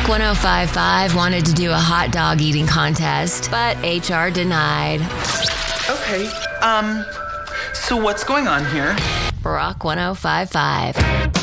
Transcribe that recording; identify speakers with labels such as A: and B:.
A: Rock 1055 wanted to do a hot dog eating contest, but HR denied.
B: Okay, so what's going on here?
A: Rock 1055.